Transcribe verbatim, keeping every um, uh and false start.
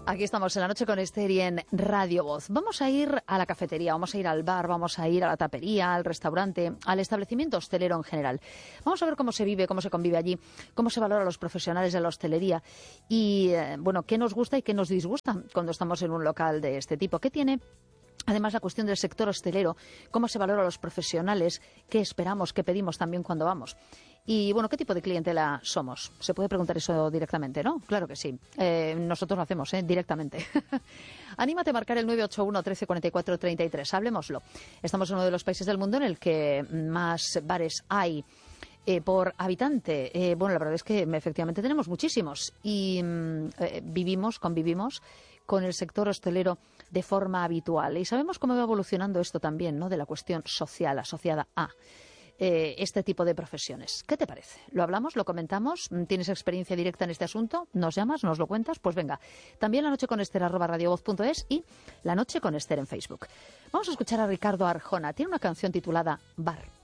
Aquí estamos en La Noche con Esther y en Radio Voz. Vamos a ir a la cafetería, vamos a ir al bar, vamos a ir a la tapería, al restaurante, al establecimiento hostelero en general. Vamos a ver cómo se vive, cómo se convive allí, cómo se valora a los profesionales de la hostelería y, eh, bueno, qué nos gusta y qué nos disgusta cuando estamos en un local de este tipo. ¿Qué tiene? Además, la cuestión del sector hostelero, cómo se valora a los profesionales, qué esperamos, qué pedimos también cuando vamos. Y, bueno, ¿qué tipo de clientela somos? Se puede preguntar eso directamente, ¿no? Claro que sí. Eh, nosotros lo hacemos, ¿eh? Directamente. Anímate a marcar el nueve ocho uno, trece cuarenta y cuatro, treinta y tres. Hablemoslo. Estamos en uno de los países del mundo en el que más bares hay Eh, por habitante. Eh, bueno, la verdad es que efectivamente tenemos muchísimos y mm, eh, vivimos, convivimos con el sector hostelero de forma habitual. Y sabemos cómo va evolucionando esto también, ¿no? De la cuestión social asociada a eh, este tipo de profesiones. ¿Qué te parece? ¿Lo hablamos? ¿Lo comentamos? ¿Tienes experiencia directa en este asunto? ¿Nos llamas? ¿Nos lo cuentas? Pues venga. También La Noche con Esther arroba radiovoz punto es y La Noche con Esther en Facebook. Vamos a escuchar a Ricardo Arjona. Tiene una canción titulada Bar.